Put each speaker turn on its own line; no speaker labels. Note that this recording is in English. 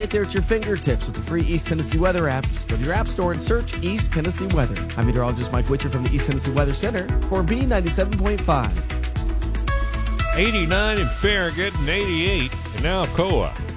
right there at your fingertips with the free East Tennessee Weather app. Go to your app store and search East Tennessee Weather. I'm meteorologist Mike Witcher from the East Tennessee Weather Center for B97.5.
89 in Farragut and 88 in Alcoa.